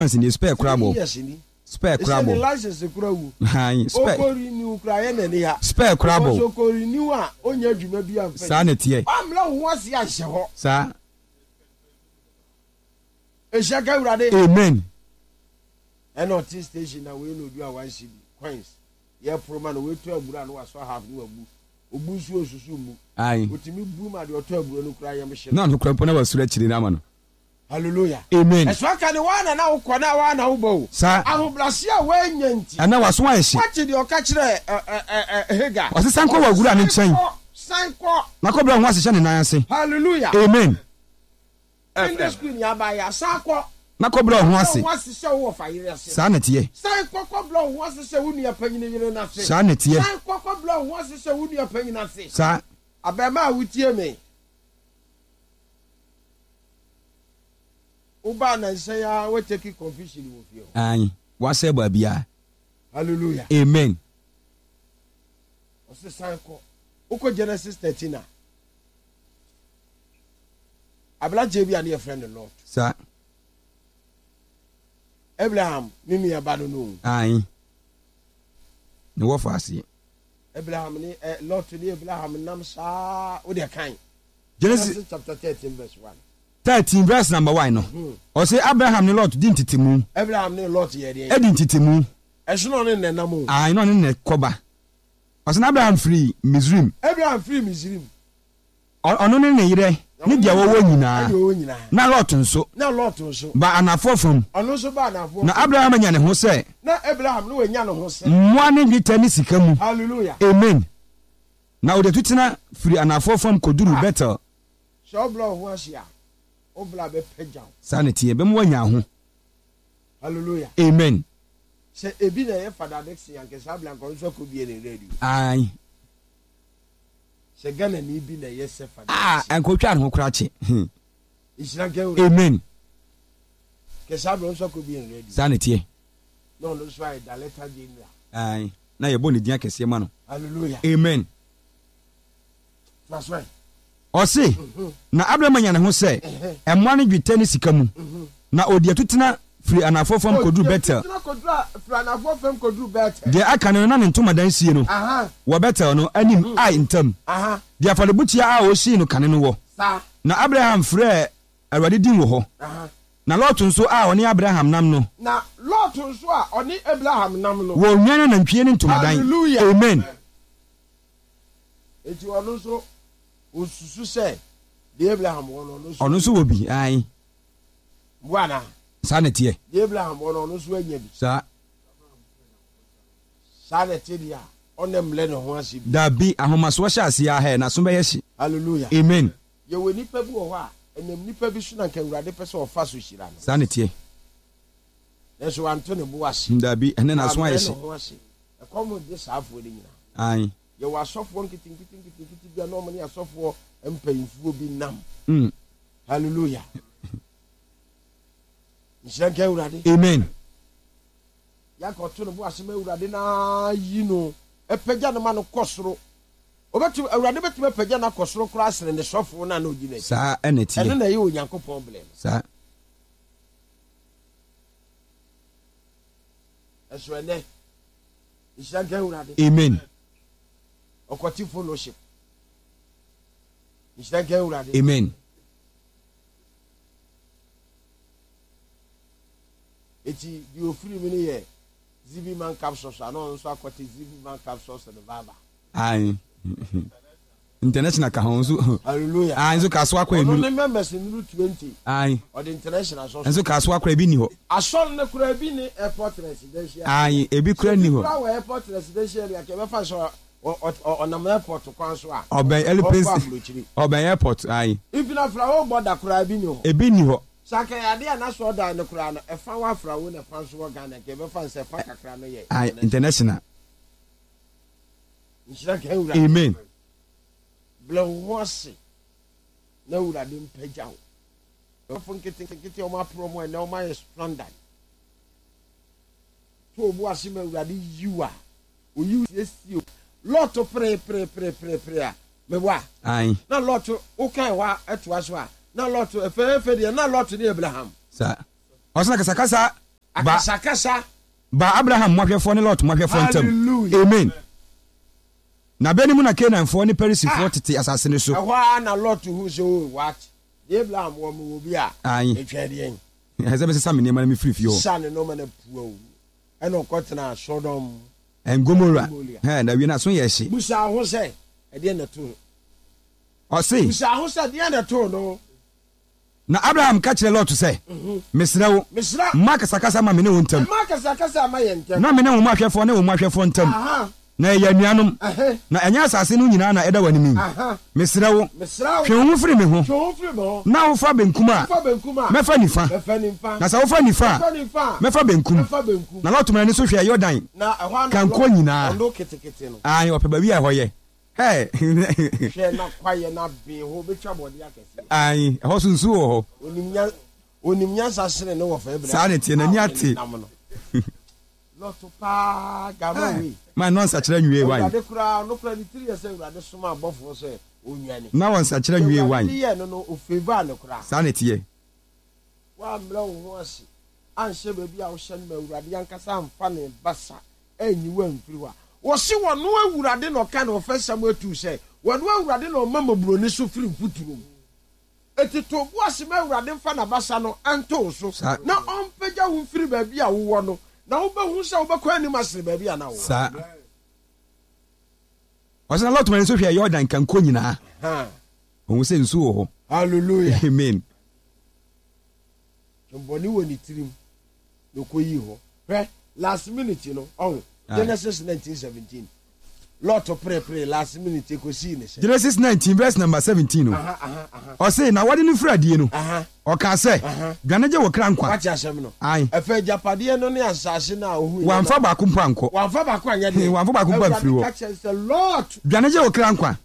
ni spare crabo. Spare crabo. License kurawu. Hai, spare. Okori ni ukraye na ni ha. Spare crabo. So okori ni wa onya adwuma bi amfa. Sa na tie. Amla ho ase ahye ho. Sa. Eshaka urade. Amen. Eno T station na we no du a 1 cedi coins. Ye proma no we to abura no waso half no abu. Obu su osusu mu. Ai. Otimi bu ma de oto abura no kura ye mhye. Na no kura pona wasura chiri na ma no. Hallelujah. Amen. Eso aka ne wana na ukona wana ubo. Sa. Ahobrase a wanyanti. Ana waso ahye. Wachi de oka kire Hega. Wase sanko wagura ne nchen. Sanko. Na kobra ho asehye ne nan ase. Hallelujah. Amen. In the screen ya ba ya sanko. Na kobra ho ase. Wasehye wo fa yire ase. Sa na tie. Sanko kobra ho wasehye wo nua panyine yire na ase. Sa na tie. Sanko kobra ho wasehye wo nua panyine ase. Sa. Abema wutie me. Uba na say we take confusion wo fie. Ai, wase ba bia. Hallelujah. Amen. Ose sanko. Uko Genesis 13 na. Abla jebi ani e friend the Lord. Sa. Abraham mimi abado no. Ai. Ne wo fa ase. Abraham ni Lot ni Abraham nam sa wo de kan. Genesis chapter 13 verse 1. 13 verse number 1 no. O say Abraham ni Lot din titemu. Abraham ni Lot ye de. Edin titemu. Esono ni nenam. Ai no ne koba. O say Abraham free Misrim. Abraham free Misrim. Ono ne yire. Ni dia wo nyina. Na Lot nso. Na Lot nso. Ba anafo fam. Ono nso ba anafo. Na Abraham nya ne ho se. Na Abraham no nya ne ho se. Mwa ne lita ni sika mu. Hallelujah. Amen. Na o de tutina free anafo fam koduru better. So blow ho ahia. O bla be pagyaw. Sanity be mo nya ho. Hallelujah. Amen. Se ebi na ye fada Dixon yanke sabla nko nso ko bi ne radio. Ai. Se Ghana ni bi na ye se fada. Enkotwa ne ho krache. Isranke. Amen. Ke sabla nso ko bi ne radio. Sanity. No no so ai da letter general. Ai. Na ye bo ne dia kese ma no. Hallelujah. Amen. That's right. O say na Abraham nya ne ho se emwa ne dwetɛ ne sika mu. Na odi atutina free anafo fam koduru better. Free anafo fam koduru better. De aka ne na ne ntoma dan sie no. Wo better no anim ai ntam. De afalebutia a o si no kane no wo. Na Abraham frɛ awade din wo ho. Na Lot nso a oni Abraham nam no. Na Lot nso a oni Abraham nam no. Wo nwana na ntwie ne ntoma dan. Amen. Eti ono nso osusu se de Abraham ono nso wo bi ai. Bwana. Sanity. De Abraham ono nso anya bi. Sa. Sanity dia onem le no ho asibi. Da bi ahomaso hye ase ya he na so be hye. Hallelujah. Amen. Ye we nipa bi wo ho a enem nipa bi so na kan urade pese ofa so hira no. Sanity. Yeso anto ne bo ase. Da bi ene na so ahye. E komo de saafo de nyina. Ai. Ye wa sofo nkitinkitinkitinkitin bia no mo ne asofo empayinfuo bi nam. Hallelujah. Ishanke urade. Amen. Ya ko to no bo ase ma urade na yi no epagya no ma no kosoro. Obetu urade betu epagya na kosoro kura asere ne sofo na na ogina. Sa eneti. Eno na ye onyankopon blem. Sa. Eso ene. Ishanke urade. Amen. Okwati fellowship. Ishanke urade. Amen. Eti di ofiri mi ni ye Zibi man capsules ano nso akwati Zibi man capsules no baba. Ai. International ka honzo. Hallelujah. Ai nso ka so akwa enu. No members in 20. Ai. Or the international so. Nso ka so akwa bi ni ho. Asol ne kura bi ni airport residential. Ai, ebi kura ni ho. Kura airport residential ya ke be fa so on airport kwan so a. Oben elephant. Oben airport ai. If na fra wo border kura bi ni ho. Ebi ni ho. Saka ya de na so da ne kura no e fa wa fra wo na kwan so Ghana ke be fa se fa kakra no ye. Ai, international. Amen. Blowasi. Na ura de mpagya wo. Ofo nkete o ma promo na o ma standard. To obu asima ura de yiwa. O yiwa esi. Lot pre. Me wa. Ai. Na lot o kan wa eto aso a. Na lot efe de na lot de Abraham. Sa. Osana kasa akasakasa ba Abraham mohwefo ne Lot mohwefo ntam amen na beni mu na Canaanfo ne Perisifo tete asase ne so ɛhɔ na Lot hu so what Abraham wo mu obi a etwɛde en heze be sesa me nema na me frifie ho sa ne no ma na puo ɛna ɔkɔtena Sodom and Gomorrah na wi na so ye hye busa ho sɛ ɛde na to ɔse busa ho sɛ de na to no na Abraham ka kyerɛ Lot sɛ mesrɛ ma kasakasa ma me ne wo ntam na me ne wo mahwɛfo ne wo mahwɛfo ntam na ɛyɛ anuanom na ɛnyɛ asase no nyinaa na ɛda w'anim mesrɛ wo hwɛ wo ho firi me ho na wofa benkum a mɛfa nifa na sɛ wofa nifa a mɛfa benkum na Lot mane so hwɛ Yordan kanko nyinaa ayi ɔpɛ baabi a ɛhɔ yɛ ayi ɛhɔ so nsu wɔ hɔ onim nyansa sene ne wɔ fa ebra saa ne tie n'ani ate Lot pa gabawi ma no nsakyerɛ nwie wan ade kura no kura ni 3 years awurade soma abɔfo sɛ onwane na wɔn nsakyerɛ nwie wan yɛ no ofeva ne kura saa ne tie wa mra wo ho ase anhyɛ baabi a wo hyɛ no awurade yankasa amfa ne basa anyi wa mfiri wa wo se wo no awurade no ka no ofɛsam atu sɛ wo no awurade no mama buroni so firi mfuturo mu etito bo ase ma awurade mfa na basa no anto so na ɔmpagya wo mfiri baabi a wo wɔ no na wobehu sɛ wobɛkɔ anim asere baabi a na wo saa ɔsɛ na Lot mane so hwɛ Yordan kanko nyinaa ɔhu sɛ nsu wɔ hɔ hallelujah amen mbɔne wɔ ne tirim na ɔkɔyi hɔ hwɛ last minute no ɔho Genesis 19:17 Lot pray last minute ɛkɔsii ne sɛ Genesis 19 verse number 17 no ɔse na wɔde no firi adie no ɔka sɛ dwane gye wɔ kra nkwa wate asɛm no ae ɛfɛ agyapadeɛ no ne asase no a ɔhu wamfa baako mpo ankɔ wamfa baako anyɛ de wamfa baako mpo amfiri hɔ dwane gye wɔ kra nkwa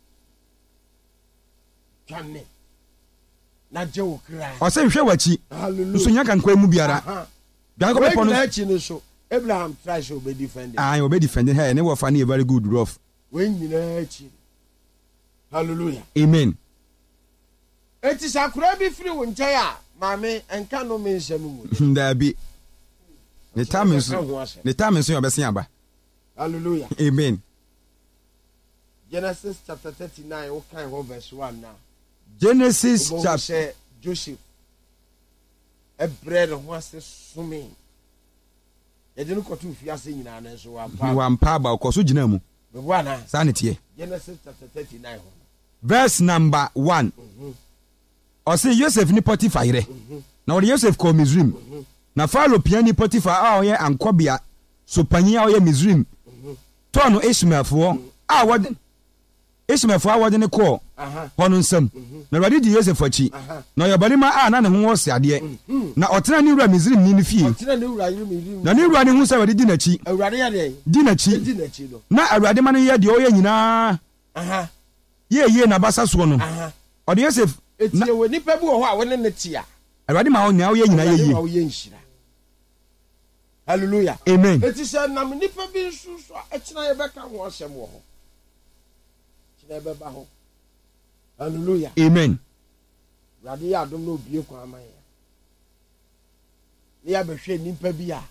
dwane na gye wɔ kra ɔsɛ nhwɛ w'akyi nso nya kankwa mu biara dwane kɔ bɛpɔ no akyi no so Abraham tries to be defended. Be defending her. Never funny a very good rough. When you know, hallelujah. Amen. It is a crabby free one chair, mammy, and can no mean some. There be the time is your best yamba. Hallelujah. Amen. Genesis chapter 39, what kind of verse 1 now? Genesis chapter Joseph. A bread of what's the swimming. Edenu kotu fiase nyina na so wampa ba okoso gina mu bwana sanete Genesis chapter 39 verse number 1 ose Joseph ni Potiphar yere na ode Joseph ko Misrim na Pharaoh piani Potiphar a oye ankobia so panyi a oye Misrim to no Ishmaelfo a wode Ishmaelfo a wode ne ko hono nsam na wade di Joseph achi na yobalima a na ne ho wose ade na otena ne wura Misrim ni fie na ne wura ne hu se wade di nachi awurade ya di nachi no na awurade ma no ye de oye nyina ye na basa so no ode Joseph etie we nipa bi wo ho a wone ne tia awurade ma wo nya oye nyina ye hallelujah amen eti se nam nipa bi nsu so ekina ye beka ho asem wo ho kina be ba ho hallelujah amen awurade ya adom no obie kwa aman ya ne ya behwe nipa bi a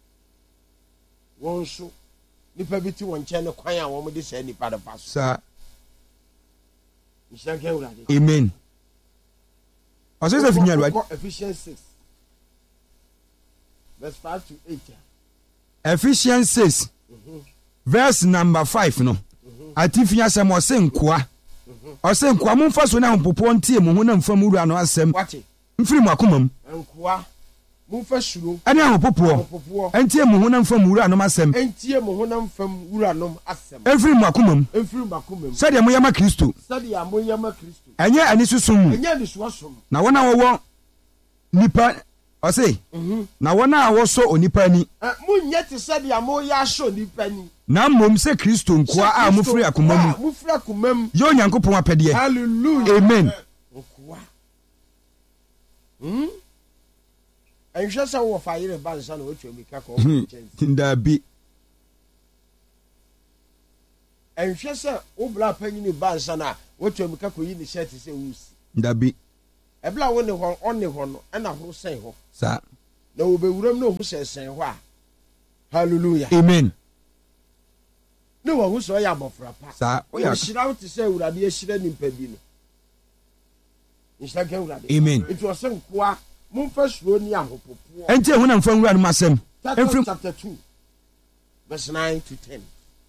won so nipa bi ti won che ne kwan a won de se nipa de paso sa amen Joseph nya awurade Ephesians 6 verse 5 to 8 Ephesians 6 verse number 5 no atifia asem ose nkoa ose nkoa momfa so na hompopo ntie mo ho na mfam wura no asem mfiri mu akomam nkoa momfa suro ane hompopo ntie mo ho na mfam wura no asem ntie mo ho na mfam wura no asem mfiri mu akomam sɛdeɛ moyɛ ma Kristo ɛnyɛ ani susum na wona wɔwɔ nipa ɔse na wona a wɔsɔ onipa ni munyɛ te sɛdeɛ moyɛ asɔ nipa ni na mmom sɛ Kristo nkoa a mufiri akoma mu yɛ Onyankopɔn apɛdeɛ hallelujah amen ɛnhwɛ sɛ wɔ fa yere ba nsa na wɔtwa mi ka kɔ ndabi ɛnhwɛ sɛ wobla panyini ba nsa na wɔtwa mi ka kɔ yi ne hyɛ te sɛ wusi ndabi ɛbla wo ne hɔ ɔne hɔ no ɛna horo sɛn hɔ sa na obewuram no hu sesen ho a hallelujah amen no wa hu so ya bofra pa sa o ya shira wo te se urade ashira nimpa bi no nshaka urade amen it was nkoa mumfa suro ni ahopopo enti ehuna mfa nwura no masem chapter 2 verse 9 to 10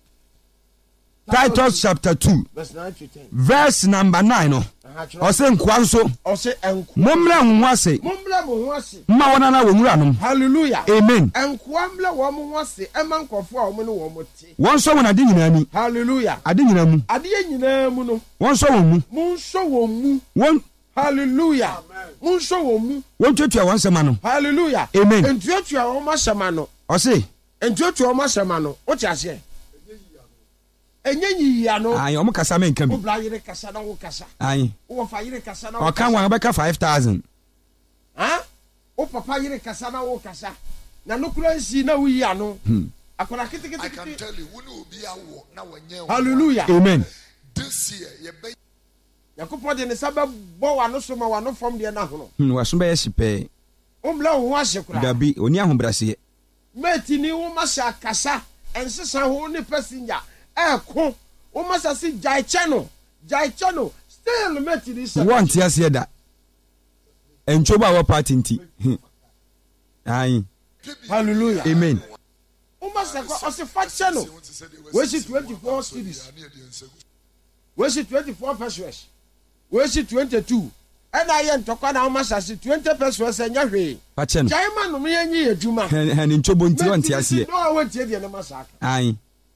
Titus chapter 2 verse 9 to 10 verse number 9 no ose nkoa nso ose enko mommra ho ase mma wona na wo nwura no hallelujah amen enkoa mla wo mo ho ase ema nkofo a wo ne wo mo te won so wona de nyina ni hallelujah ade nyina mu ade nyina mu no won so won mu mun so won mu won hallelujah mun so won mu won tuatua won sema no hallelujah amen entuatua wo ma sema no ose entuatua wo ma sema no o ti ase enyenyi ya no ayi omo kasa men kam o bla yire kasa na wo kasa ayi o fa yire kasa na o kan wan beka 5000 ha o papa yire kasa na wo kasa na no kura nsi na wo yi ano akora kitikiti I can tell you when you be awo na wanye hallelujah amen this year ye be yakopo de ne saba bo wa no so ma wa no from de na ho no wa so be yesipe o mla ho ahye kura dabi oni ahobrase meti ni wo ma sha kasa ensesa ho ni passenger eko o ma sa si jai chano still meti ni sa won ti ase da enchoba wa party nti ayi hallelujah amen o ma sa ko o se fa chano we see 24 cities we see 24 pesos we see 22 and I am talking now ma sa si 20 pesos enya hwe fa che no jai ma no me enyi adwuma han enchobo nti won ti ase no won ti de na ma sa ayi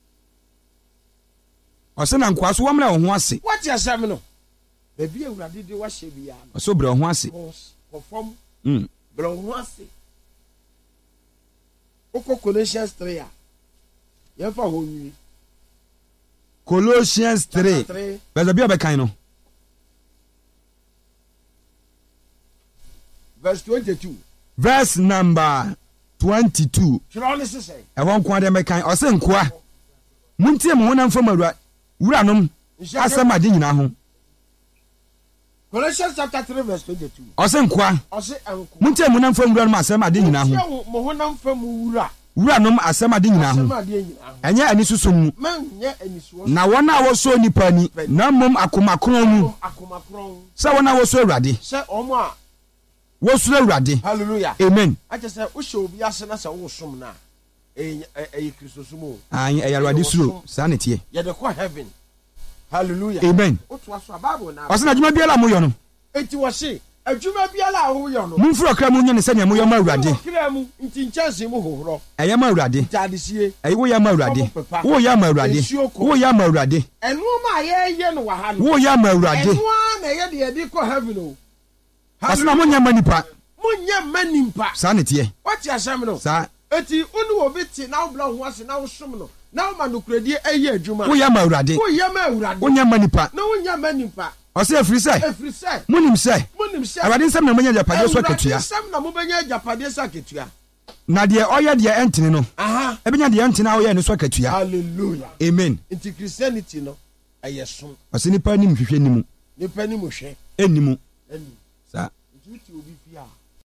ose na nkwa so wamra wo ho ase what you say me no baby awurade de wa hye bia no so bra ho ase perform bra ho ase oko Colossians 3 a ye fa ho nwi Colossians 3 verse bia be kan no verse 22 verse number 22 chiro ne sese e won kwa de me kan ose nkwa muntie mo wona mfa mawura wuranom asema de nyina ho Colossians chapter 3 verse 22 ose nkwa ose enko muntie mo na mfa wuranom asema de nyina ho mo ho na mfa mu wuranom asema de nyina ho enye ani susum mu manye anisuo na wona wo so nipa ni na mom akomakron mu se wona wo so awurade se omo a wo so awurade hallelujah amen aje se wo hye obi ase na se wo som na Kristo sumo ayi awurade suro sa ne tie ye de ko heaven hallelujah amen o to aso bible na ose na adwuma biala mo yo no enti wo se adwuma biala a wo yo no mumfuro kra mu nyene se ne mo yo ma awurade kra mu nti nchance mu hohoro eye ma awurade tadesie eye wo ya ma awurade wo ya ma awurade wo ya ma awurade enu ma ye no wa ha no wo ya ma awurade enu na ye de de ko heaven o ose na mo nya manipa sa ne tie what ya sam no sa eti unu obi ti na obla ho ase na wo som no na wo ma no kradie ayi adwuma wo ya ma awurade wo nya manipa na wo nya manipa ose afiri se munim se awurade nsem na mo nya japade so akatua nsem na mo benya japade so akatua na de oye de entene no aha ebenya de entene a oye ne so akatua hallelujah amen inti Christianity no ayesom ose nipa nim hwehwe nimu nipa nim hwe enimu sa inti obi fia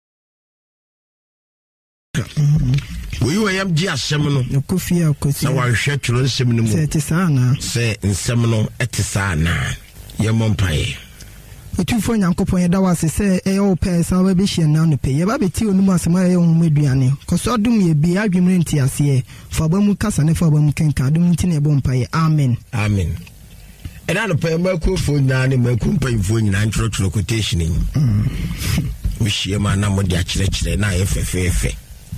we were yam ji asem no kofia kosi na wanhwe tworo nsem no mu se te sana se nsem no ete sana ye mompae otufo nyankopon yeda wase se e o pe sa ba be hie na no pe ye ba beti onum asema ye onum aduane koso dum ye bi adwemre nti ase fa ba mu kasa ne fa ba mu kenka dum nti ne bompae amen amen ena no pe makofo na ne makompanfo nyina ntworo quotation ni we hie ma na mo dia kire na ye fefefe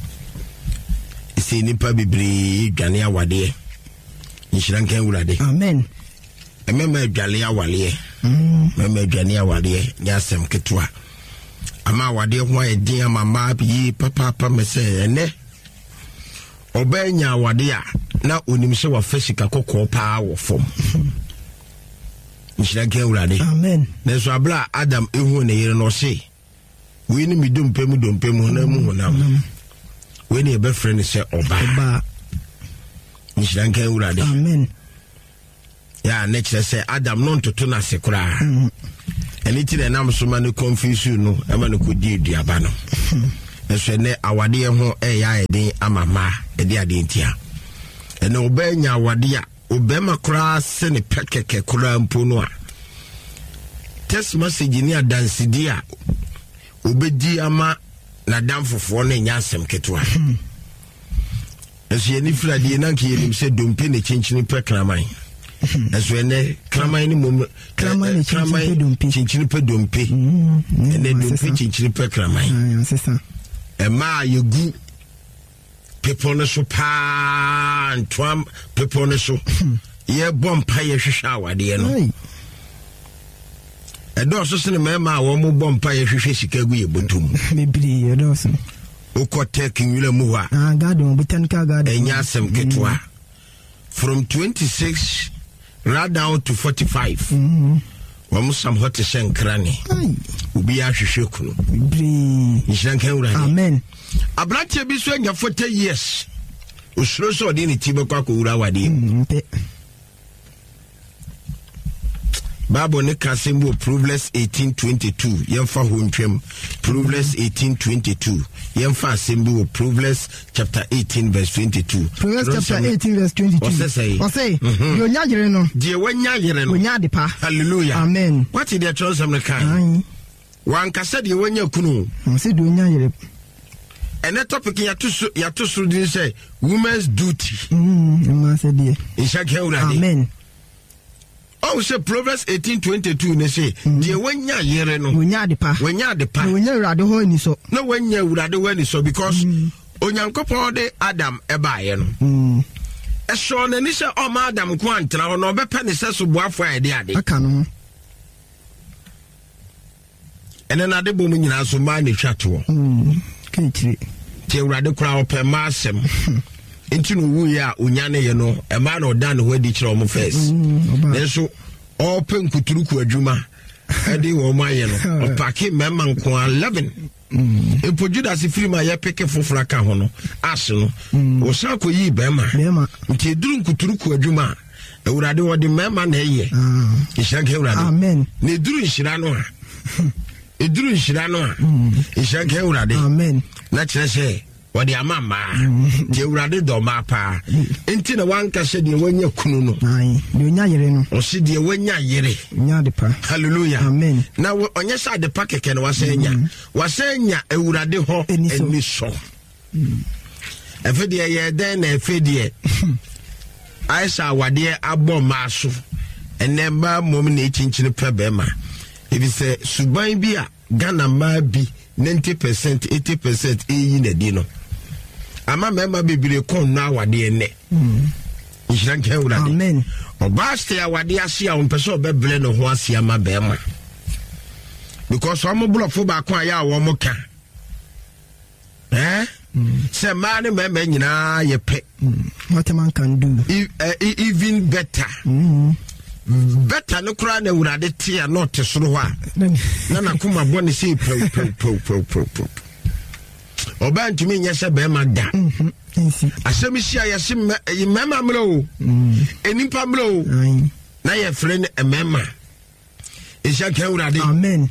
isi nipa bibiri dwane awade nhyira nkan wurade amen emema dwane awale mema dwane awade nya asem ketwa ama awade ho edin ama ma bi papa mese ene obenya awade a na onimse wa fasika kokko pa wo fom nhyira nkan wurade amen na so abla Adam ehu ne yere no se we ni midompem na mu honam when your best friend say oba nishanka urade amen ya nature say Adam non to na sekura anything na am so man confuse you no e man ko di duaba no ɛso ne awade ho ɛyɛ ayɛden ama ma ɛde ade ntia ɛna obɛnya awade a obɛma koraa se ne pɛkɛkɛ koraa mpo no a text message ni adansidi a obedi ama na damfofoɔ no nya asɛm ketewa ɛso yɛni frade na nka yɛnim sɛ dompe ne kyenkyini pɛ kraman ɛso ɛnɛ kraman ne mom kraman kyenkyini pɛ dompe ɛnɛ dompe kyenkyini pɛ kraman ɛma yɛgu people no so paa ntoam people no so yɛbɔ mpa yɛhwehwɛ awadeɛ no ɛdɔɔso sene mɛma a wɔn bɔ mpa yɛhwehwɛ sika gu yɛbɔtom bebree ɛdɔɔso wokɔ tek nwura mu hɔ a botanical garden ɛnya asɛm ketewa from 26 right down to 45 wɔn sam hɔ te hyɛ nkra ne obi ahwehwɛ kunu nhyira nka nwura amen aberanteɛ bi so anya 40 years osuro sɛ ɔde ne ti bɛkɔ akɔwura awadeɛ Bible ne ka sembo Proverbs 18:22 yemfa ho ntwam Proverbs 18:22 yemfa sembo Proverbs chapter 18 verse 22 Proverbs chapter 18 verse 22 ose yo nyagere no die wanya yere no wonya de pa hallelujah amen what is the chance am kan wan kasa de wanya kunu ose de wonya yere and the topic yato so din say women's duty ma se de amen. Oh, say Proverbs 18:22 ne say die wanya yere no wonya de pa wonya urade ho ni so no wanya urade ho ni so because onyankopon de Adam ebaaye no eso na ni say o ma Adam ko antena ho no obepa ne se so boafo ade aka no ene na de bom nyina so ma ne twato kentire tie urade kura ope ma asem enti no wu ya onyane ye no e ma na odan ho adi kire o mo first nenso open kuturuku adwuma ade wo ma ye no opake mema nko 11 epo Judas firi ma ye peke fofora ka ho no ase no wo san ko yi bema nti duru kuturuku adwuma ewurade wo de mema na eye ishanke ewurade amen ne duru nhira no a eduru nhira no a ishanke ewurade amen na kire se wadi amama je urade do ma pa enti na wanka hye de wanya kunu no ai de wanya yere no o se de wanya yere nya de pa hallelujah amen na onye sha de pa keke na wasenya urade ho eni so efede ye den na efede aisha wade abo maso enemba mom na echinchini pe be ma ebi se suban bi a Ghana ma bi 90% 80% eyi na di no ama mema bibire kon na awade ene nshranke urade amen obaste awade ase a onpeso obeble no ho ase ama bema because omo blofo ba kon aya wo mo ka se man mema nyina ye pe what a man can do even better better no kura na urade tia not soro ha na na kuma bone sei pro oba ntumi nyese be ma da asemi sia yesi mema mro enipa mro na ye frene emema isha ke urade amen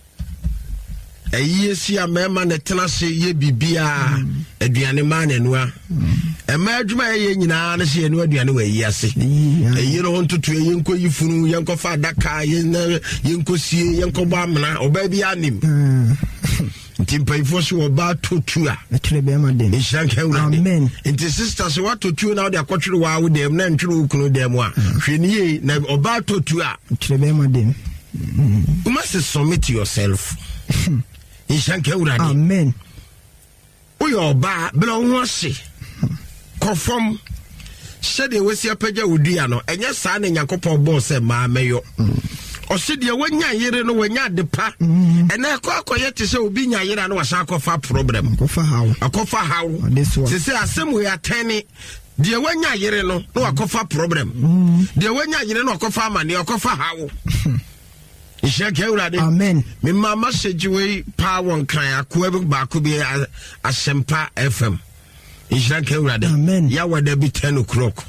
eyesi amema ne tena se ye bibia aduane ma na nua ema adwuma ye nyina na se enu aduane wa yi ase eyiro hontoto yenko yifunu yenko fa daka yenko sie yenko ba amna oba bi anim ntimpa ifosi oba totu a etre be ma dem ishanke urade amen nti sisters what totu na de akotwere wa wo dem na ntwere ukunu dem a hweniye na oba totu a etre be ma dem you must submit yourself ishanke urade amen uyo oba bela ho ase kofom sede wesi apagya odua no enye saa na Nyankopon bo se ma meyo osede wanya yere no wanya depa ena akoye te se obi nya yere no wasa akofa problem akofa haw se asem we atene de wanya yere no akofa problem de wanya yere no akofa amane akofa haw ishake urade amen me mama message we pa won kan akoa ba ko bi Asempa FM ishake urade amen ya wada bi 10 o'clock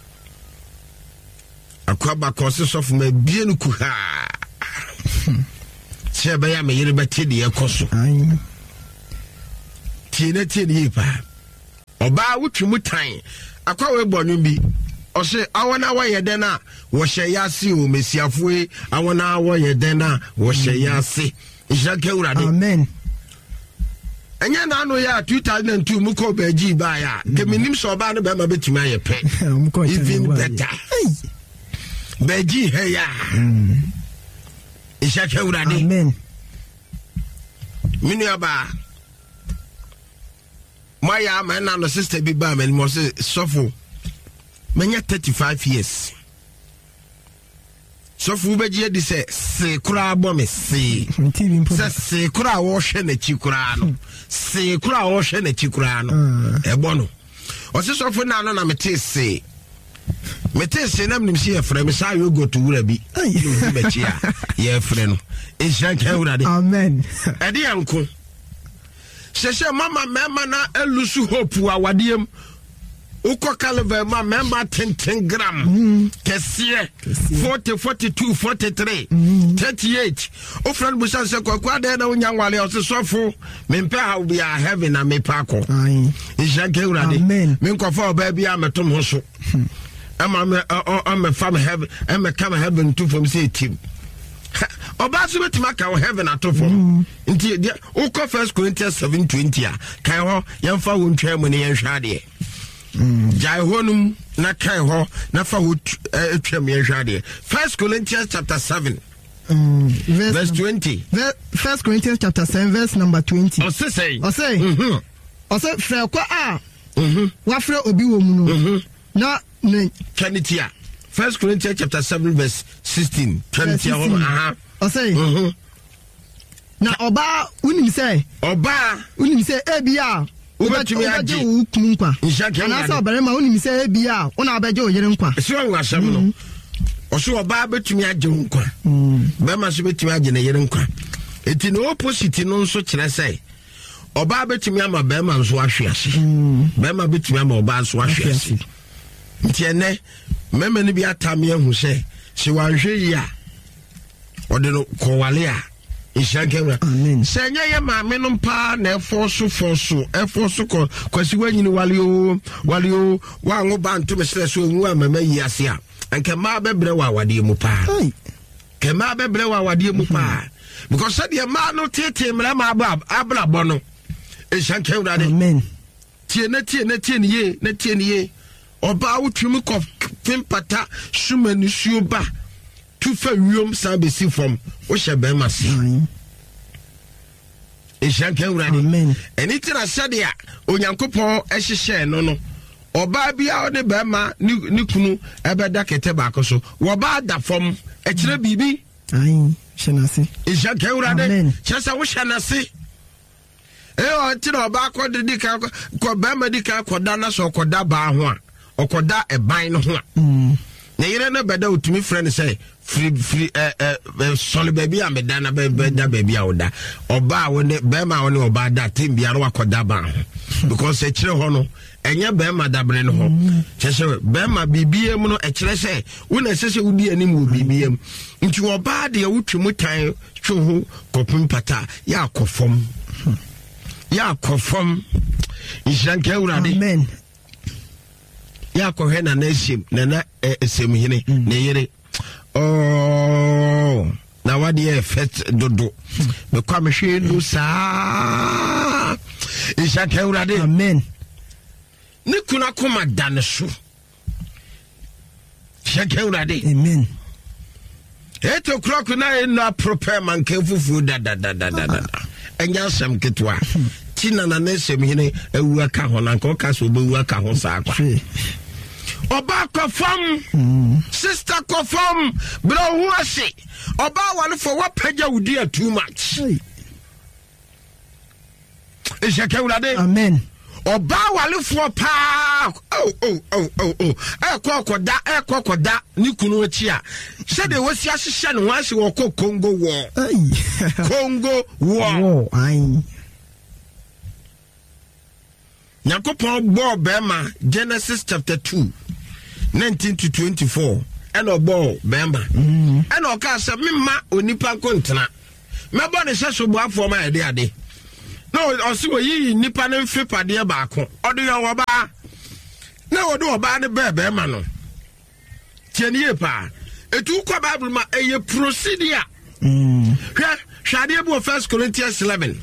akoa ba ko se sof ma bie no ku ha se ba ya me yire beti de yakoso tie ne pa oba wutwi mutan akwa we bonu bi o se awona wa ye den a wo hye yase o mesiafo awona wa ye den a wo hye yase ishaka urade amen enya na no ya 2002 mu ko baji ba ya keminim so ba no be ma betumi ayepe even better baji he ya ishaka urade amen minu aba Maya man and sister be bam and was suffer. Manya 35 years. So Fubeji say kura bomb say kura wash and a chikurano. Say kura wash and a chikurano. A bono. Or so for now, I'm a taste say. Metes say, I'm here for a say you go to Urabi. Yeah, friend. It's Shanka. Amen. Eddie uncle. Sese mama mema na elusu hope awadiem uko kalve ma mema 10 gram kesiye 40 42 43 38 o friend busan se kwa de na unya nwale o se sofo me mpe ha bi a heaven na me pako ishake urade me nkofo oba bia metom ho so ama fam heaven ama come heaven to from say team Oba so betima ka heaven atofo nti uko 1 Corinthians 7:20 a kai ho yemfa wo ntwa mu ne yenhwa de jai honum na kai ho na fa wo atwa mu yenhwa de 1 Corinthians chapter 7 verse 20 1 Corinthians chapter 7 verse number 20 o say fra kwa a wa fra obi wo mu no na Trinity 1 Corinthians chapter 7 verse 16 20 o say na oba unim say ebia ubetumi aje ukun kwa na so obarema unim say ebia una abeje oyere nkwa so wasam no o so oba betumi aje nkwa be ma so betumi aje na yere nkwa eti no opposite no nso kire say oba betumi ama be ma nso ahwease be ma betumi ama oba nso ahwease ntiene meme ni bi atame ahu se wanhwe yi a ode no kowale a ishankemra se nya ye maame no pa na efoso ko kwasi wanyini wale o wa ngo ba nto mesere so nwu amama yi ase a anke ma bebre wa wade mu pa kema bebre wa wade mu pa because said ye ma no tete mra ma abra bono ishankemra de amen tie ne ye oba wutwimi ko pimpata shumani suoba tu fa wiom sa besi fom wo hye be mase eshanka urade amen anything asadia onyankopon ehihye no oba bia ode be ma ni kunu ebeda kete ba ko so wo ba da fom ekire bibi shenase eshanka urade chesa wo shenase o tino ba ko de ka ko be ma di ka ko da na so ko da ba ho a okoda eban no ho na yire na beda utumi friend say free sole baby am da na beda baby a oda oba woni be ma woni oba da tim bia ro akoda ba ho because e kire ho no enye be ma da bre no ho chese be ma bibie mu no e kire say wona sese wudi anim wo bibie mu nti oba de wutwemu tan twohu kopum pata ya akofom ishanke urade amen ya ko he na nashim na esem hine na yere na wadi e fet dodo be kwa mhwe no sa ishaka urade amen ni kuna koma daneso ishaka urade amen eto clock na no prepare man ke fufu da enya sam ketwa tina na nashim hine ewu aka ho na nko ka so bewu aka ho sa akwa oba kofam sister kofam bro huase oba wale for what peja wudi too much ishaka urade amen oba wale for pa ekokoda ni kunu achi a se de wasi ahihye ne wase wo Congo war Congo war Nyakopon bo bema Genesis chapter 2 19 to 24 eno bo bema eno ka se memma onipa kontena mebo ne hyeso bo afo ma ade no also yi nipa ne mfe pade baako odo yo oba na odo oba ne bebe ma no tienie pa etu kwa Bible ma eye procedure hwade bu 1 Corinthians 11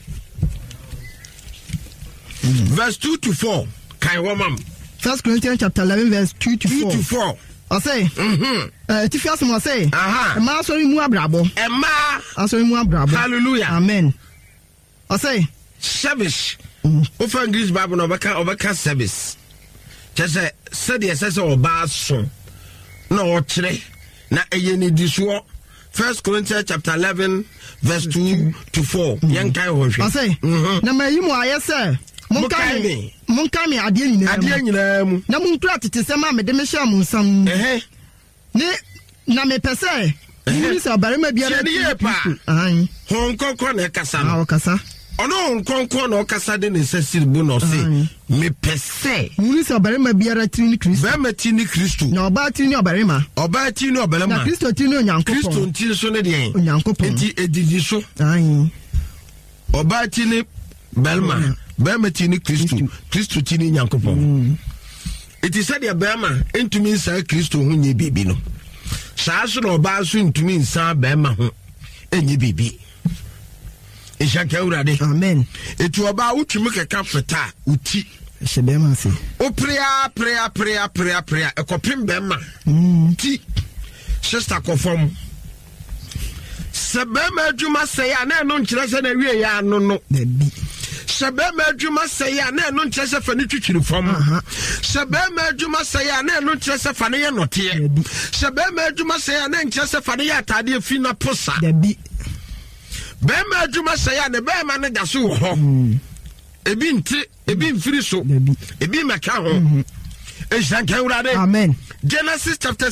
verse 2 to 4 kai womam 1 Corinthians chapter 11 verse 2 to 4 I say Tifias mo say ma sorry mu abrabo sorry mu abrabo hallelujah amen I say service ofa English Bible no obeka service just say the say oba so na o kire na eye ni disuo 1 Corinthians chapter 11 verse 2 to 4 yan kai ho hwe I say na mayi mu ayese Mon kami adie nyina mu na mun kura tete sema me de me hia mun sam ne na me pese ni se barema biara ni pa hon konkon na kasa no kasa ono konkon na kasa de ne sesir bu no se me pese ni se barema biara tini Kristo ba ma tini Kristo na oba tini obarema na Kristo tini onyankopon Kristo tini so ne de onyankopon enti edidi so oba tini belma Bema tini Kristo tini nyankopon. It is said ya bema entumi nsa Kristo ho nye bibi no. Saa so no ba so entumi nsa bema ho enye bibi. Ishaka urade. Amen. Etu oba utumi keka feta uti. Se bema se. O prayer ekopim bema. Ti. Sister konform. Se bema adwuma se ya na no nkyere se na wie ya no no. Baby. Shabema adwuma say ya na no nkyese fa ne twitwiri fam Shabema adwuma say ya na no nkyese fa ne ye note Shabema adwuma say ya na nkyese fa ne ye atade fi na posa dabi Bema adwuma say ya ne bema ne da so ho ebi nti ebi mfiri so ebi maka ho Eshanka urade amen Genesis chapter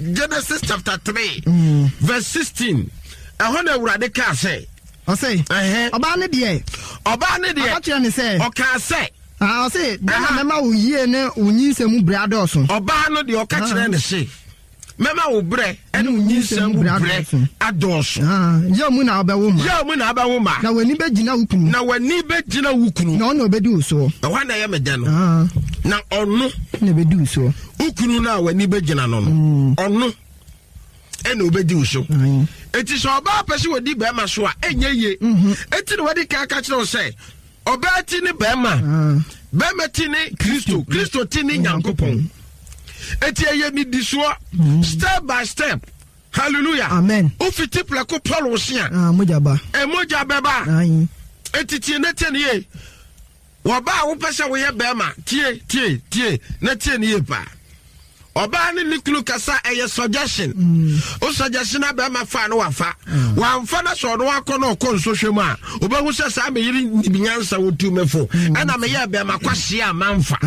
3 verse 16 ehona urade ka say I say, Oba ne de. I tell me say. Okay, say. I say, mema wo yie ne onyinsem bra doso. Oba no de o ka kire ne say. Mema wo bre ene onyinsem bra adoso. Yo mu na obawo ma. Na wani begina wukunu. Na ono obedi uso. E wa na ye me de no. Na ono na bedi uso. Ukunu na wani begina no no. Ono ene obedi uso. Eti so oba pese wodi be ma so a enye ye eti no wodi ka kire say oba ti ni be ma ti ni Kristo ti ni nyankopon eti eye ni disuo step by step hallelujah amen ufiti plako Paul osia mojaba moja beba eti ti na tie ni ye woba wo pese wo ye be ma tie na tie ni ye pa Oba ni niklu kasa eye suggestion. O suggestion aba ma fa no wafa. Wa mfa na so no akọ nso hwemu a. Oba hu se sa me yiri binyansa wotu mefo. Ana me ye be ma kwahye a manfa.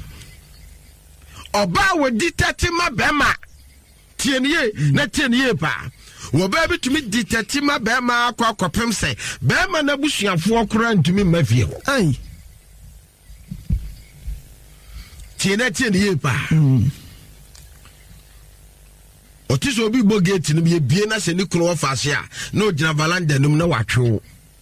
Oba we ditati ma be ma. Tienie na tienie pa. Wo ba bitumi ditati ma be ma akọ se. Be ma na busuafo okora ntumi mafie. Ai. Tienie pa. Otiso obi bo gate no be bie na se ni kunu wo faase a na ogina valanda num na watwe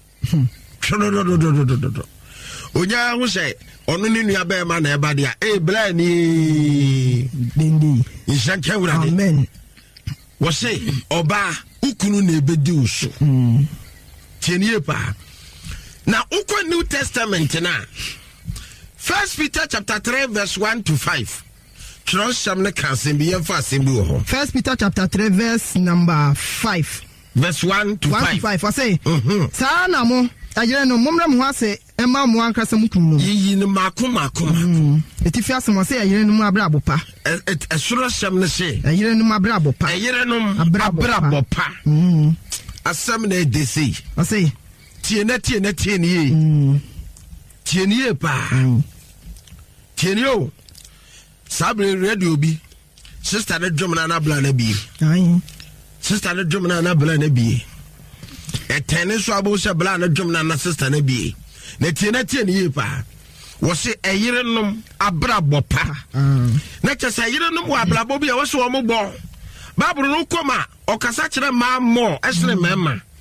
onya hu se onu ni nua be ma na eba dia bla ni dindi inshanka urade amen wo se oba ukunu na ebedi uso tienie pa na ukwa New Testament na 1 Peter chapter 3 verse 1 to 5 1 Peter chapter 3 verse number 5 verse 1 to 5 I say sa na mo ajere no momra mo ase e ma mo ankasa mukunu yi ni makoma etifi asemo say ajere no abra bopa esoro sem ne se ajere no abra bopa ajere no abra bopa asem na de sei I say tie na tie pa tie o Sabre radio bi sister na dwomna na bla na bi sister na dwomna na bla na bi etene so abo se bla na dwomna na sister na bi na tie ni pa wo se eyerenom abra bopa na chese eyerenom wa abra bo bi wo se wo mo bo baburu no koma okasa kire ma mo esere mema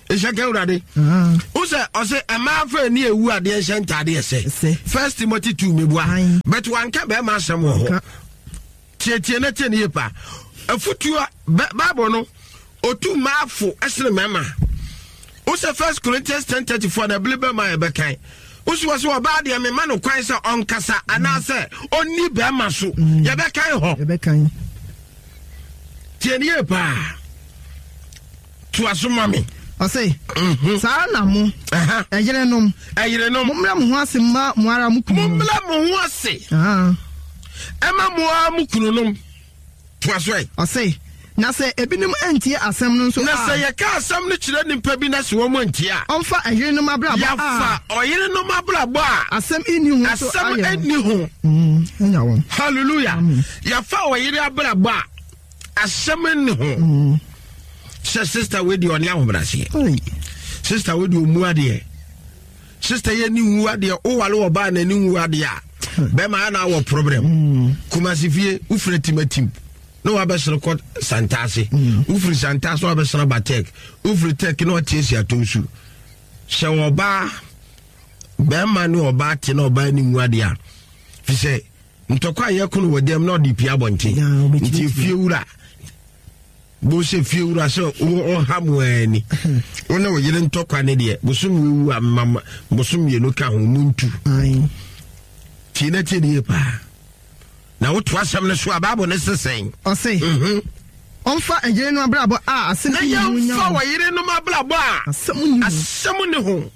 Eshake urade. Ose ama fa ni ewu ade enhye ntade ese. 1 Timothy 2 mebua. But wanka be ma asem ho. Tietie na tie ne yepa. Afutua Bible no otu maafo esere mema. Ose 1 Corinthians 10:34 na blibe ma ebekan. Ose was oba de me ma no kwan se onkasa anase onni be ma so. Ye bekan ho. Ye bekan. Tie ne yepa. To asumami. I say, Sanamu, Ayerenum, Mumlam was in Mara Mukum, was say, Emma Moa Mukunum. 'Twas right. I say, Nasa Ebinum Antia Assembly, so say a car, some children in Pebinas woman tia. On fire, Ayerenum Abra, or Yerenum Abra, Assem in you, Assem and you. Hallelujah. Yafa, Yerabra, Assem in home. Sister with you on Yambrasi. Sister with you muadia. Sister ye ni muadia o alo ba na ni muadia. Be ma na our problem. Kumasifie ufreti matim. No abesro court Santase. Ufri Santas no abesro batek. Ufri tek no tiesi atosu. Se oba be ma ni oba ti na oba ni muadia. Fi se ntokwa ye kunu wedem no di pia bonti. Nti fie wura. Bose fiura so o hamwani ona wo yire ntokwa ne de bosum wu amama bosum ye no ka ho muntu ai tina tini pa na wo to asam ne so ababo ne sesen o say onfa ejere no abrabo a asem ni nya fa wo yire no abrabo a asem ne ho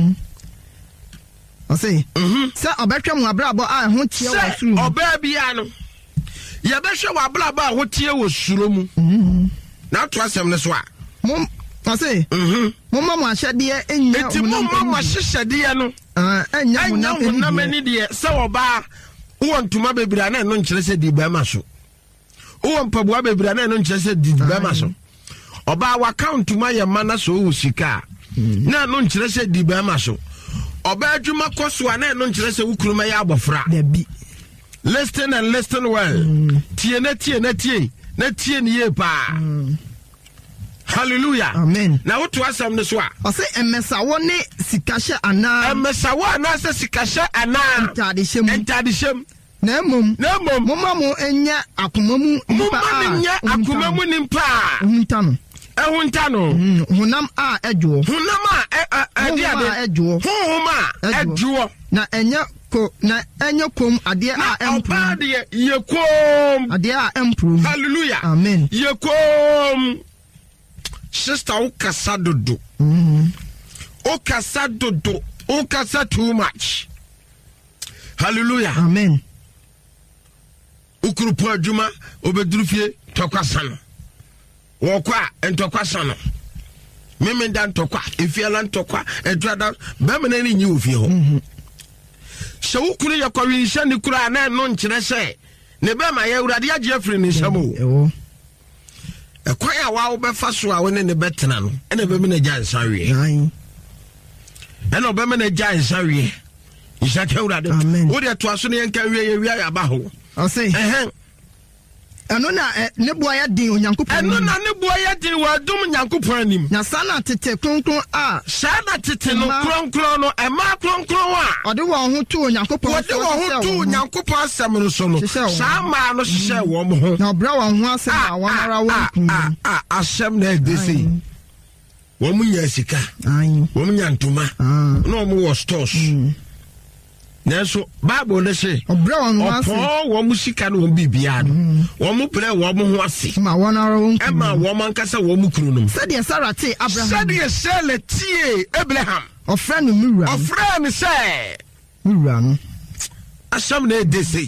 o say se obetwa mu abrabo a ho tie wo suru oba bia no ye behwe wo abrabo a ho tie wo suru mu na to asem ne so a mom I say mama mo ahyade enya enti mama mo ahyehade no enya na mani de se oba wo ntuma bebira na no nkire se di ba ma so wo mpaboa bebira na no nkire se di ba ma so oba wa account ma ye mana so wo sika na no nkire se di ba ma so oba adwuma koso na no nkire se wo kuruma ya abofra listen and listen well tie na tie ni ye pa hallelujah amen na what to asam ne so a o say emesa wo ne sikahye ana emesa wo ana se sikahye ana entadishem na mom mama mo enya akomamu nimpa ehuntano hunam a edwo edwo na enya kom ade a empro yekom ade a empro hallelujah amen yekom sister ukasa dodo ukasa too much hallelujah amen ukurupu adwuma obedurufie tokwasano wokwa entokwasano memenda ntokwa efiala ntokwa edwada bemene ni nyi ofie ho se ukuru yakwawi nhyɛ ne kura na no nkyerɛ sɛ ne bema ya urade agye afiri ne nhyɛm ekwan a wa wo befa so a wo ne betena no ene be me na gya nsawie ene obe me na gya nsawie isake urade wo de to aso ne yanka wie ya ba ho o say eno na ne boa ya din onyankopon eno na ne boa ya din wa dum nyankopon anim na sana tete kronkron a sana tete no kronkron no ema kronkron a ode wo ho to onyankopon ode wo ho to onyankopon asem no so no sa ma no hye wo mo ho na bra wo ho asem a wonara wo asem na edesi wo mu nya sika wo mu nya ntoma no mo wo stores Neso Bible ne se obra wo musika no bibia no wo mu pre wo mu ho ase ma wonara wo nku ma wo mankasa wo mu kunu no se de Sarah te Abraham se de Sele tie Abraham ofra no mura ofra ne se mura no asam na edesi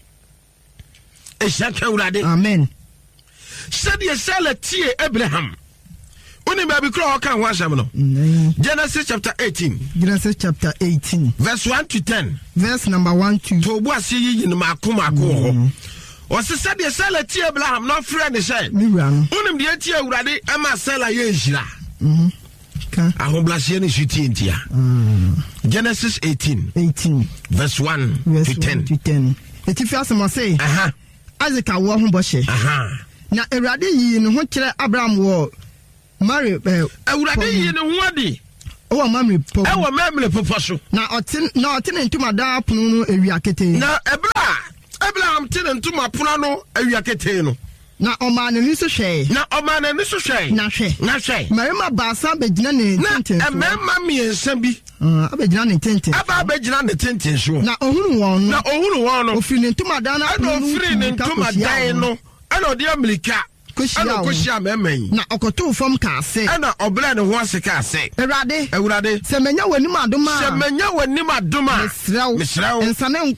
e shaka urade amen se de Sele tie Abraham Uni baby crow can wash no. Genesis chapter 18. Genesis chapter 18. Verse 1 to 10. Verse number 1 to. To wasi in makumako. Was said the seller tea Abraham not friend say. Unim the tea urade Emma seller yeshira. I won't bless you in tia. Genesis 18. Verse 1 to 10. If you must say, Isaac a war boshe. Na erade yi no ho kire Abraham wo Mary awurade yi ne ho adi o Mary po e wo memle popo so na otin ntuma da pono no ewia kete na Abraham tin ntuma pono no ewia kete no na ọma na ni so hwe na hwe marima baasa begina ne tenten so na emma miensa bi abegina ne tenten abegina ne tenten so na ohunu won no ofiri ne ntuma da na ana ofiri ne ntuma dan no ana odi Amerika koshia memmen na okoto fam ka ase ana obla ne ho ase ka ase ewurade se menya wanim adoma mesraw ensane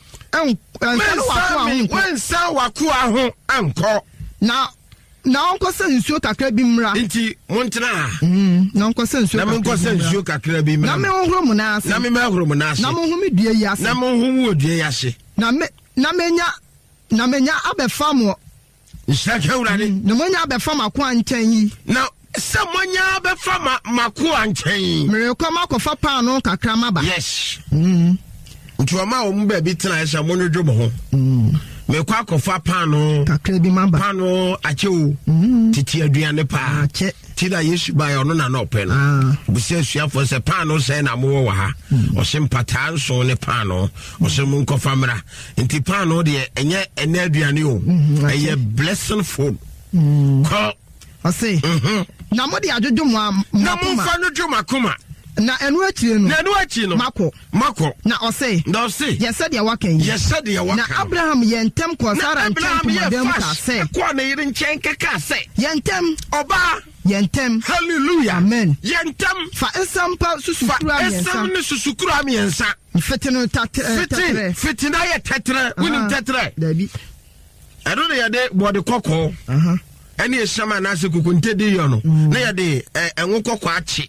wensa wako aho anko na onko se nsuo kakra bi mra nti montena na onko se nsuo kakra bi mra na me ohro mu na ase na me mahro mu na ase na mo hu me dua yi ase na mo hu odua yi ase na menya abefamo nshaka urade na monya abefamo akwa nkyɛn yi na se monya abefamo mako ankyɛn mere kwa makofa pa no kakra maba yes ntuama o mu ba bi tena esa mo no dwo ho me kwa kofa pano kakra bi mamba pano achewu titi aduane pa ache tida Yesu ba yo no na no pe no busia suafo se pano se na mo wo ha o se mpata nso ne pano o se mun kofa mra nti pano de enye ene aduane o eye blessing food ko o se na mo de ajojo mo na mo fa no dwo makoma na enu achi no mako na ose yesa de wakan na Abraham yentem ko Sara nchen madam ka se ko na yiri nchen kaka se yentem oba yentem hallelujah amen yentem fa esampa susukura miensa esam ne susukura miensa fetino tatre fitina ye tatre wini tatre dabi ero ne yade body kokko ene esama na se kukunte di yo no na yade enwo kokko achi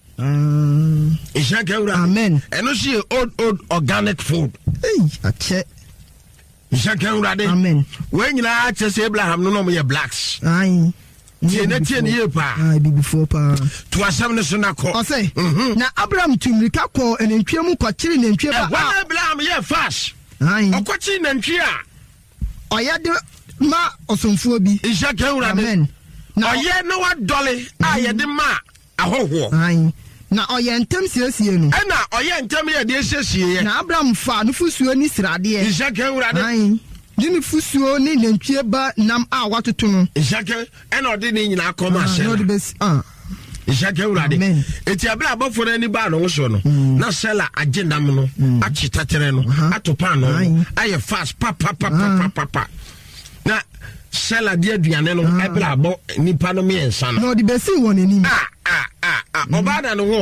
amen eno she old organic food ache amen we nyina ache se Abraham no mo ye blacks tie ye pa bi before pa to asam ne so na ko o say na Abraham tumrika ko enantwie mu ko kire nantwie ba wa Abraham ye fast o ko kire nantwie a oyade ma osomfuo bi amen na oye no wa dole a ye de ma ahoho na oye ntem siesie no na oye ntem ye de siesie na Abraham fa no fusuo ni srade ye dini fusuo ni nantwie ba nam a watoto no na ode ni nyina akoma ahye Ishake urade eti abla abofo na ni ba no so no na sela agenda m no achitatere no atopa no aye fast papa na sela de aduane no abla abo nipa no me ensa no de besi won anim oba na no ho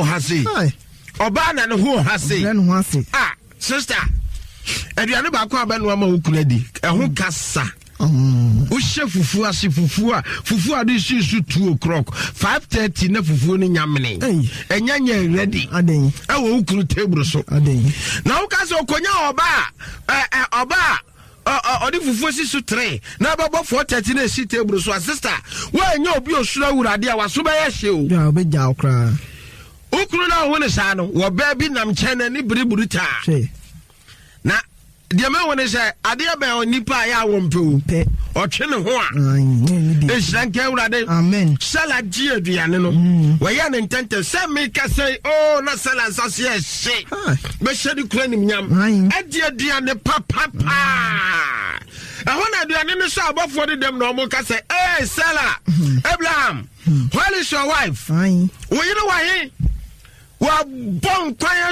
hase sister aduane ba ko aba no ama ukunadi ehun kasa Ushe fufu asi fufu adi si su 2 o'clock 5:30 na fufu ni nyamene enyanya ready aden ewo ukuru table so aden na uka so konya oba odi fufu si su 3 na babo 4:30 na si table so sister wa nya obi osura wurade a waso ba ye hye o ja obi ja okra ukuru na wo ne sa no wo ba bi nam chene ni biriburu ta na dia me woni se ade ba onipa ya wompe o twene ho a eshanke urade amen sala ji aduane no we ya ne ntente se me ka say oh na sala sase she be shedi kuranim nyam ade aduane papa ahona aduane no so abofo de dem no mo ka say eh sala Abraham where is your wife we you know why wa bonkwaya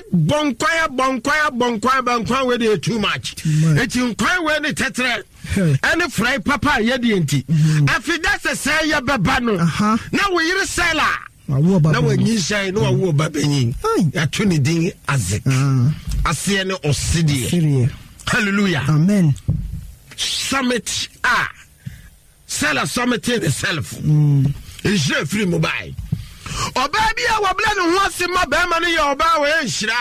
we dey too much eti nkwan we ne tetre any fry papa ye dey enti afida se ya beba no na we yire sela na we nyi shai no wo babenyin ya tuni din azik ase ne osidi hallelujah amen summit sela summit itself is free mobile oba bia wabla no ho ase ma ba ma no ye oba we nhira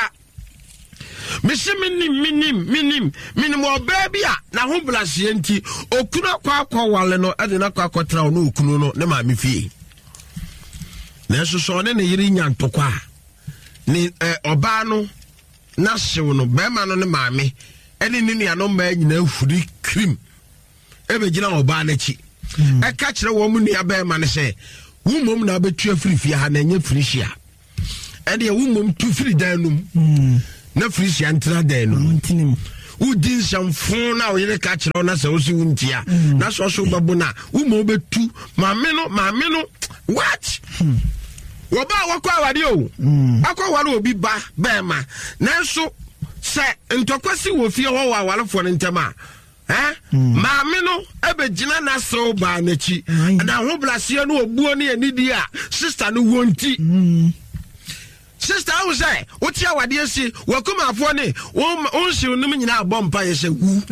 minim oba bia na ho blase enti okunu akwa wale no ade na akwa tra no okunu no ne ma me fie na so ne yiri nyantokwa ni oba no na hyew no ba ma no ne ma me ene ni nua no ma nyina afuri krim ebe gina oba na chi e ka kire wo mu nua ba ma ne se wumom na betu afiri fie ha na enye frisia ede wumom tu firi dan num na frisia ntra dan num udin shamfon na oyere ka kire na se osi wuntia na so babo na wumom betu maame no what woba wakwa awade o akwa wale obi ba bema nanso se ntokwasi wo fie ho wa walefo ntema maame no ebegina na so ba nachi na ho blase no obuo ne anidi a sister no wonti sister wo say oti awade asi wakoma afo ne wonhye onum nyina abompa ye se wu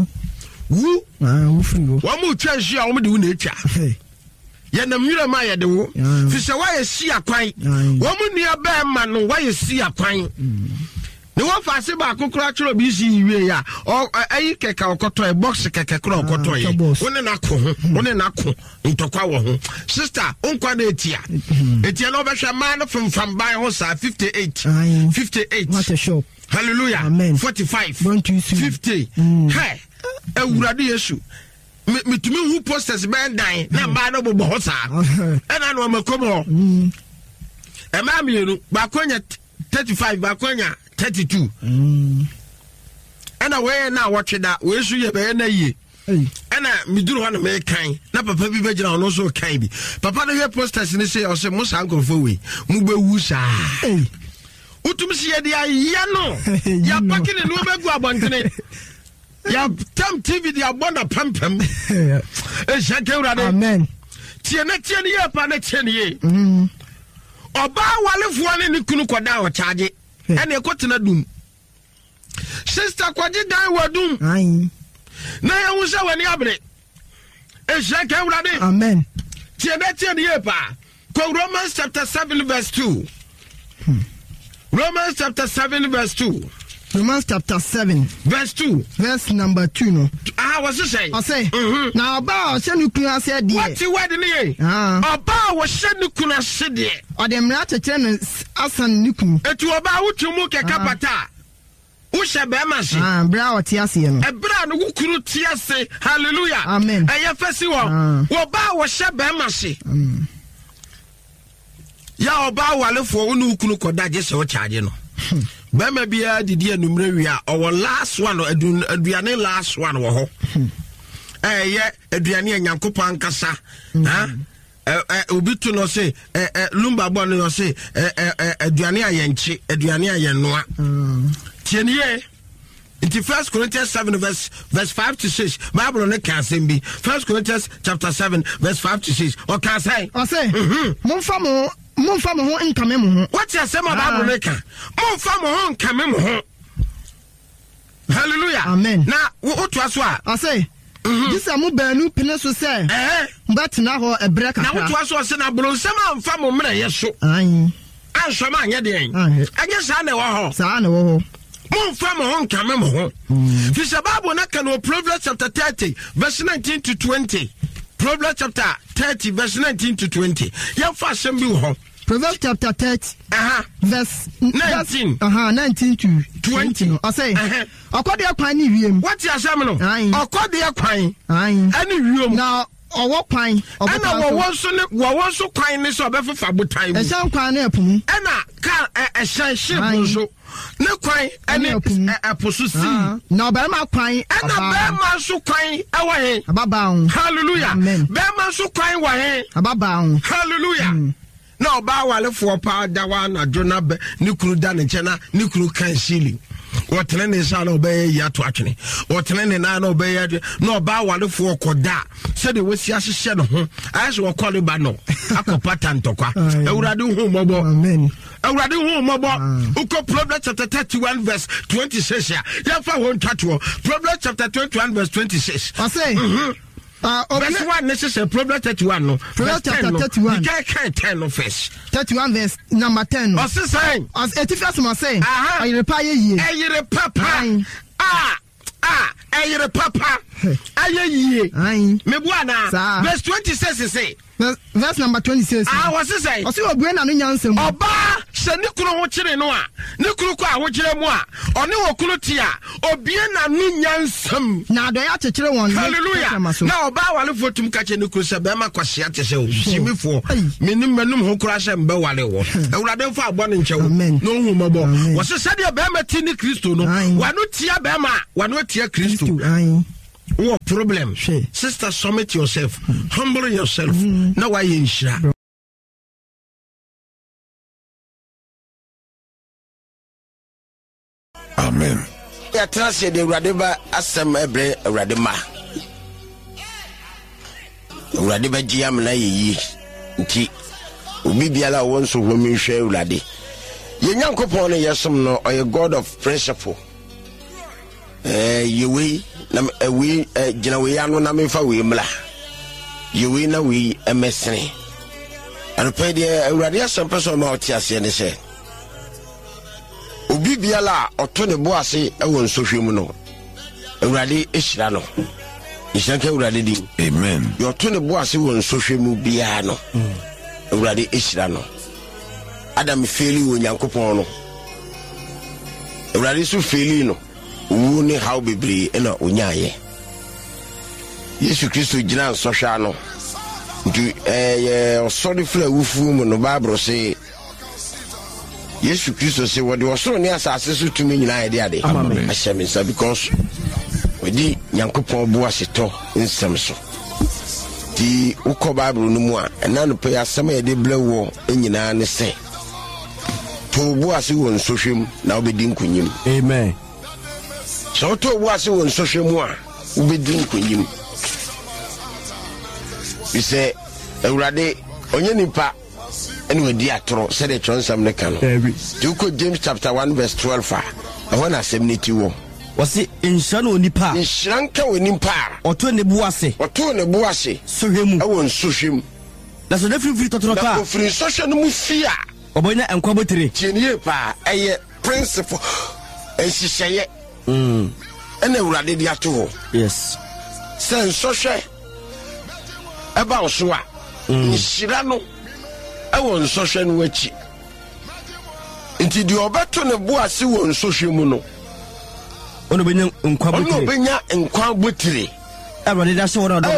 wu free wo mu twa hye a wo de wu na etwa ye nam yura ma ye de wo fi se wa ye si akwan wo mu nua ba ma no wa ye si akwan ne wo fa se ba kokora chiro bi si yiwe ya ayi keka okoto e box keka kora okoto ye woni na ko ntokwa wo ho sister onkwa na etia no be hwe ma no from ban ho sa 58 what a show hallelujah amen 45 50 hey ewurade yesu mitumi hu posters ben dan na ba no bobo ho sa ena no makomo e ma mienu ba konya 35 ba konya 32 ana we na watch da we su ye be na yi ana miduru ho na me kan na papa bi be gina ono so kan bi papa no he posters ni say o say mo san konfo we mu be wu sa utum si ye dia ya no ya pakini no be gu abontene ya tam tv dia bona pampam e shake urade amen tie na ye pa na tie ne ye oba walefo ne ni kunu koda o charge ene ekotena dum sister kwaji dan wadum na ya wusa wani abre e shake urade amen tie ne ye pa ko Romans chapter 7 verse 2 Romans chapter 7 verse 2 Romans chapter 7 verse 2 verse number 2 no what's it say I say now about senukuna said die what you word ni about what senukuna said die o dem na cheche no asan nikunu etu oba wutumu ke kapata wo she be ma se bra o tiase no e bra no wukuru tiase hallelujah amen eye fesi wo ba wo she be ma se ya oba walefo wo no wukunu koda je se wo charge no bema bia didi anumre wi a owo last one aduane last one wo ho ye aduane anyankopon kasa obi to no say lumba bon no say aduane ayenchi aduane ayennoa tienie in 1 Corinthians 7 verse 5 to 6 Bible no can say be 1 Corinthians chapter 7 verse 5 to 6 o can say Monfa mo ho nkame mo ho. What you say my Bible maker? Monfa mo ho nkame mo ho. Hallelujah. Amen. Na wo to aso a. I say. This am baanu pene so say. But na ho ebre kakra. Na wo to aso say na bronsam amfa mo mra yeso. An so ma anye den. Anye sa na wo ho. Sa na wo ho. Monfa mo ho nkame mo ho. Fi se Bible na kan Proverbs chapter 30 verse 19 to 20. Proverbs chapter 30 verse 19 to 20. Ya fa asem bi ho. Proverbs chapter 30 verse 19 19 to 20 I say akode akwan ni wiem what you asem no akode akwan ani wiem na owo kwan ana wo so kwan ni so obefafa botan e san kwan na epum ana ka e shan ship so ne kwan ani eposo si na oberma kwan ana bema so kwan ewa he ababa hallelujah bema so kwan wa he ababa hallelujah na oba walefo pa dawa na jona be ni kuru da ne chena ni kuru kan shili wotene ne sa na obey ya to atwene wotene ne na obey ya na oba walefo koda se de wesi ahihye no ho ayeso wokole ba no akopata ntokwa ewurade hu mobo amen ewurade hu mobo uko Proverbs chapter 31 verse 26 ya fa won twato Proverbs chapter 21 verse 26 I say verse 1 necessary Proverbs 31 no Proverbs chapter 31 you can't 10 no first 31 verse number 10 no say as etifias ma say ayire pa ye ayire papa ayire papa aye me buana verse 26 say verse number 26 what say o say obue na no nyansem oba sɛ ne kunu ho kyere no a ne kunu kɔ a ho kyerɛ mu a ɔne wɔ kunu te a obie na no nyansam na adɔyɛ akyekyere wɔn hallelujah na ɔbaa walefo tum ka kyɛ ne kunu sɛ bɛma kwasea te sɛ o simifoɔ menim manum ho kora sɛ mbɛ wale wɔ awurade mfa abɔ ne nkyɛ wo na ohu mɔbɔ wɔse sɛdeɛ bɛma ti ne Kristo no wano tia bɛma wano tia Kristo what problem sister submit yourself humble yourself na why you nhyira Amen. ya trust the awurade ba asɛm ebre awurade ma awurade ba gia me na yeyi nti obi biala won so ho mi hwɛ awurade ye nyankopɔn no yesom no ɔyɛ God of principle yewe na we gina we anu na me fa we mla yewe na we emesene anopɛ de awurade asɛm pɛso ma ɔte ase ne sɛ obi biala ɔto ne bo ase ɛwɔ nsohwɛ mu no awurade ehyira no nhyira ka awurade di Amen. yo to ne bo ase wɔ nsohwɛ mu bia no awurade ehyira no Adam feli wɔ nyankopɔn no awurade so feli no wu ne how bebre na onyaayɛ Yesu Kristo gyina nsɔhwɛ no nti ɔsɔre fra wufu mu no Bible say Yesu Kristo say what was so near asase so tumi nyina yɛ de ade ahyɛ me nsa because wedi nyankopɔn bo asetɔ nsɛm so di ukɔ Bible no mu a ɛna no pɛ asɛm yɛ de blɛ wɔ nyina ne sɛ to bo ase wɔ nsohwɛm na obedi nkunyim amen so to bo ase wɔ nsohwɛm a obedi nkunyim bi sɛ awurade onye nipa ene wadi atoro sɛ de twonsam ne ka no duko James chapter 1 verse 12 a hɔ na asɛm ne ti wɔ wɔse nhyira no onipa nhyira nka wɔ nipa ɔto ne bo ase sohwɛ mu ɛwɔ nsohwɛ na so dafiri tɔtɔrɔ ka na ofiri nsohwɛ no mu fi a ɔbɛnya nkwa botire tienie pa ɛyɛ principle ɛhyehyɛyɛ ɛna awurade de ato hɔ yes sɛ nsohwɛ ɛba wo so a nhyira no ɛwɔ nsohwɛ no akyi nti deɛ ɔbɛto ne bo ase wɔ nsohwɛ mu no ono benya nkwa botire awurade de ahyɛ wɔn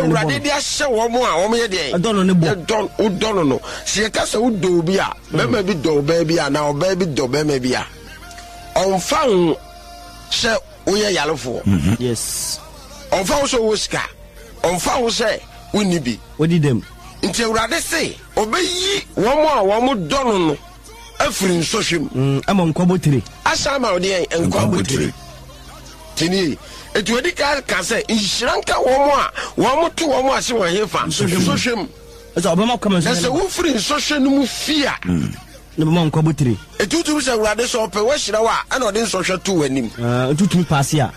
a wɔn yɛ deɛ dɔn ne bo dɔn no sɛ yɛka sɛ wodɔ obi a bɛma bi dɔ ɔbaa bi a na ɔbaa bi dɔ bɛma bi a ɔmfa ho sɛ woyɛ yarefoɔ yes ɔmfa ho sɛ wowɔ sika ɔmfa ho sɛ wonni bi wodi dem nti awurade se ɔbɛyi wɔn a wɔn dɔ no afiri nsohwɛ mu ama nkwa botire asa ma ɔde nkwa botire tini etu edi ka sɛ nhyira nka wɔn to wɔn ase wɔ hefa nsohwɛ mu ɛsɛ ɔbɛma kɔma na sɛ wofiri nsohwɛ no mu fia na bɛma nkwa botire etutu sɛ awurade sɛ ɔpɛ wɔhyira wa ɛna ɔde nsɔhwɛ to w'anim tutumi paase a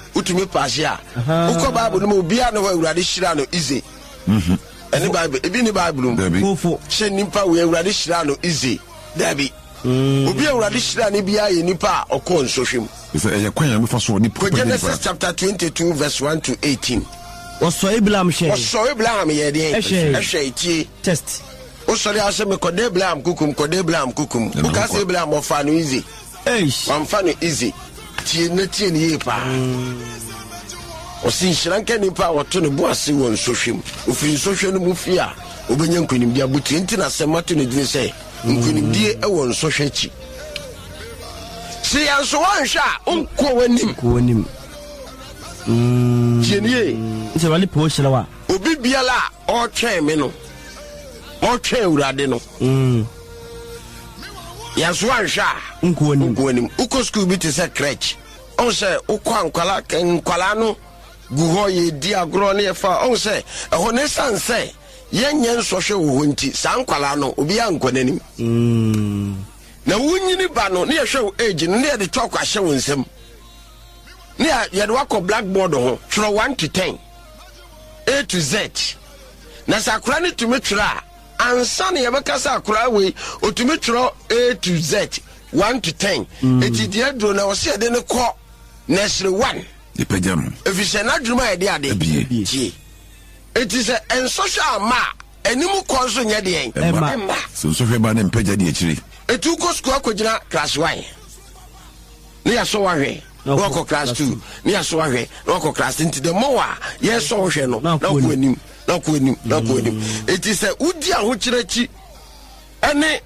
wokɔ Bible no mu obiara na hɔ awurade hyira no ize ɛne Bible ebi ne Bible mu fofo hyɛ nipa wɔ awurade hyira no ize dabi obi awurade hyira ne bia yɛ nipa a ɔkɔ nsɔhwɛ mu Genesis chapter 22 verse 1 to 18 wɔsɔ Abraham yɛ deɛ ɛhwɛ etie test usori asɛ me kɔde Abraham kukum uka sɛ Abraham ɔfa no easy wamfa no easy tie ne yie paa ɔsi nhyira nka nipa a wɔto ne bo ase wɔ nsɔhwɛ mu ofiri nsɔhwɛ no mu fi a obɛnya nkonimdi abutu nti na sɛ mato ne dine sɛ nkonimdie ɛwɔ nsɔhwɛ akyi sɛ yɛnso wanhwɛ a ɔnkɔ w'anim tie nie nti wale po hyira wa obi biala a ɔtwɛn me no ɔtwɛn awurade no yɛnso wanhwɛ a ɔnkɔ w'anim wokɔ school bi te sɛ crèche ɔn sɛ wokɔ nkwala no gu hɔ yɛdi agorɔ ne yɛfa ɔn sɛ ɛhɔ ne san sɛ yɛnyɛ nsɔhwɛ wɔ hɔ nti saa nkwala no obiara nkɔ n'anim na wonyini ba no ne yɛhwɛ wo age no ne yɛde tɔkɔ ahyɛ wo nsɛm ne yɛde wakɔ blackboard ho twerɛ 1 to 10 A to Z na sɛ akora ne tumi twerɛ a ansa ne yɛbɛka sɛ akora wei ɔtumi twerɛ A to Z 1 to 10 eti deɛ duro na ɔsɛ yɛde ne kɔ nursery 1 efisɛ n'adwuma yɛde ade tie eti sɛ nsɔhwɛ ama anim kɔ nso nyɛ deɛ ɛma so nsɔhwɛ ba ne mpagya de akyiri etu ko school akogina class 1 ne ya so wahwe no class 2 ne ya so wahwe no class into the more yes so hwe no na ko anim it is a udi ahokyereki ene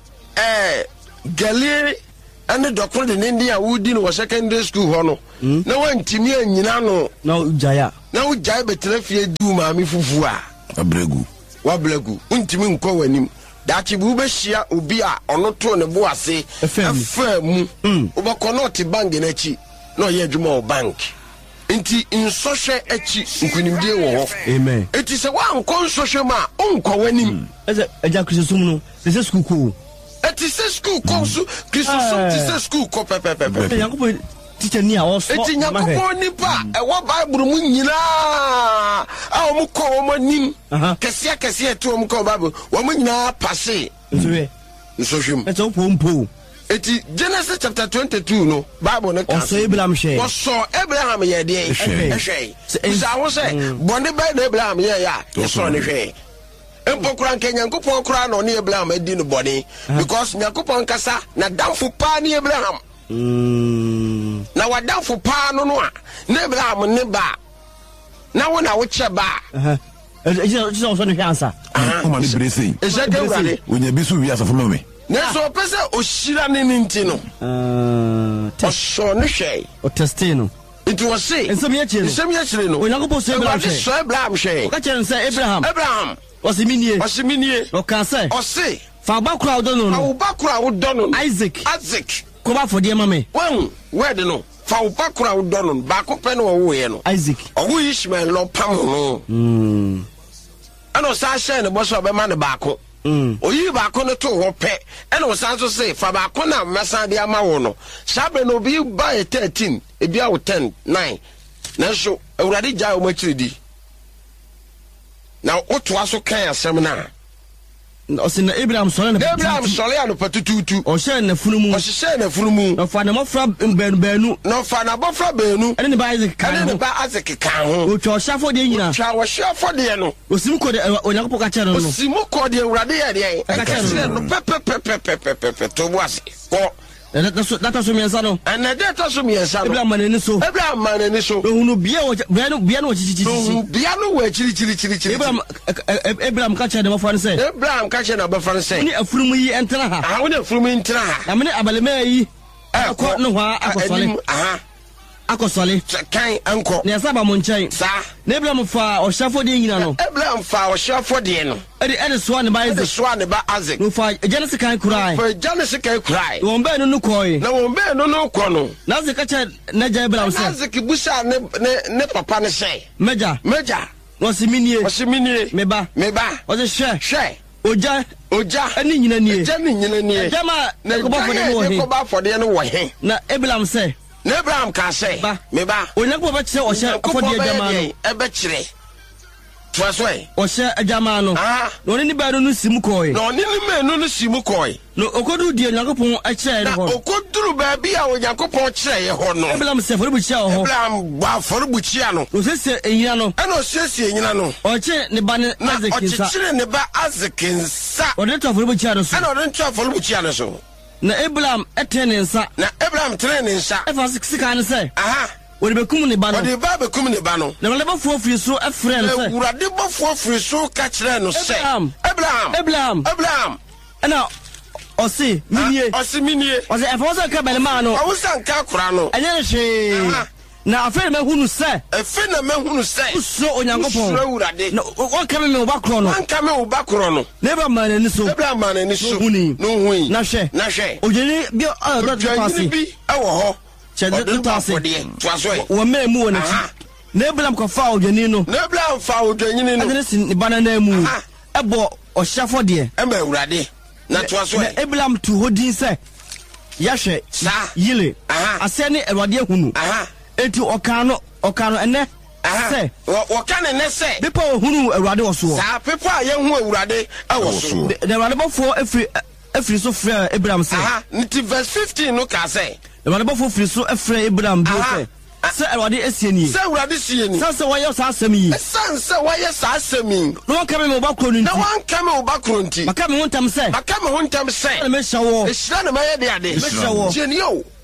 galeri ene dokoro de India udi no secondary school ho no na wantimi anyina no na ujaya betre fie du maami fufu a wabregu untimi nko wanim dachi bu be hia obi a ono to ne bo ase afamu obako no ti bank na chi no ye adwuma o bank nti insoshe achi nkunimdie wo ho amen eti se wa nko nsoshe ma onko wanim eja krisosum no se school ko eti se school ko su krisosum ti se school ko pepepepe yankopo teacher ni a also eti yankopo nipa e wa bible mu nyina a o mu ko o manim kese to o mu ko bible o mu nyina passe nsoshem eto pompo eti Genesis chapter 22 no bible ne kan so Abraham ye de ehwe sa wo se bone ba na Abraham ye ya so ne hwe empokura nkenya nkopon kura no ne Abraham adi no bone because nyakopon kasa na damfo pa ne Abraham na wadamfo pa no no a na Abraham ne ba na wo na wo che ba so so ne hwansa o ma ni brese onya bisu wi asafo me Neso pese oshira ne ntino so ne hwe o testino it was say ensem ye chire no onyankopon so Abraham hwe o ka chere se Abraham osiminie o kan se o se fa bakura odono no bakura odono Isaac ko ba fodie mame where de no fa bakura odono ba ko pe no wo ye no Isaac owo Ishmael lo pam no ano sa hye ne bo so be ma ne ba ko oyi ba ko no to ho pe ene o san so say fa ba ko na mesa de ama wo no sabe no bi ba 13 e bi a 10 9 na so awurade ja o machiridi na oto aso kan asem na osina Abraham sole ano patututu o hye na funumu no fa na mofra benu no fa na bofra benu ene ne ba Isaac kan ho o twa shafo de nyina twa shafo de no osim ko de onyakopo ka kere no osim ko de awurade ye de ka kere no pepe to boase ko data so miensa no ana data so miensa no Abraham manani so hunu bia no chichichi bia no wa chiri Abraham ka kere de mafan say Abraham ka kere na bafan say ni afurumu yi entena ha woni afurumu entena ha amene abalema yi akọ no ho akosole kan anko na yasa ba mo nchen sa na Abraham fa o shafo de nyina no Abraham fa o shafo de no ede so ne ba Isaac no fa Genesis kan kurai won be no koi na won be no ko no na ze ka cha na ja Abraham se na ze ki busa ne papa ne se meja no siminie meba o ze hwe oja ani nyina nie jama na ko ba fode no wo he na Abraham se na Abraham ka say me ba onyankopon ba kire o hye afode adwama no e be kire twasoi o hye adwama no na oni ni ba no sim koi na oni ni menu no sim koi no okodu die onyankopon a kire ne ho na okoduru ba bia onyankopon kire ye ho no Abraham se fori bu chia ho Abraham ba fori bu chia no o sese enyina no e no sese enyina no o kire ne ba ne Isaac nsa o kire ne ba Isaac nsa o de to fori bu chia no so e no de to fori bu chia no so na Abraham etene nsa na Abraham tene nsa e fa sika ne say wori bekum ne ba no wori ba bekum ne ba no na wale ba fo firi so efre no say wurade ba fo firi so ka kire no say Abraham ana osi minie o se e fa so ka bele ma no o san ka kura no enye hwe na afere mahunu se uso onyankopon wurade na o ka me ba kro no anka me ba kro no na Abraham manani so no hui na hwe ojeni bi o do tase bi e wo ho chede tase wo memu wona na Abraham ko fa ojeni no na Abraham fa ojeni no adene sin banana mu ebo o hyafo de e ma wurade na twaso na Abraham tu hodin se yahwe yile ase ne Awurade ehunu eti okano ene se okane ne se bipo ohunu Awurade woso sa pipo a ye hu Awurade awoso de Awurade bofo efri so frɛ Abraham se nti verse 15 no ka se Awurade bofo efri so efrɛ Abraham bi se sɛ awurade asie ni sɛ awurade sie ni sɛ wɔyɛ saa asɛm yi ɛsan sɛ wɔyɛ saa asɛm yi na wɔnka me me woba koro no na nti wɔnka me wo ba koro nti maka me ho ntam sɛ maka me ho ntam sɛ na mehyɛ wɔ ɛhyira na mayɛ de ade mehyɛ wɔ tiɛni o